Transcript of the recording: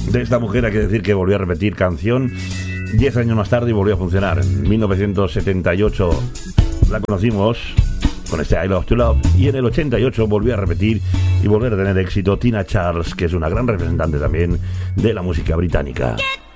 De esta mujer hay que decir que volvió a repetir canción 10 años más tarde y volvió a funcionar. En 1978 la conocimos con este I Love to Love, y en el 88 volvió a repetir y volver a tener éxito Tina Charles, que es una gran representante también de la música británica.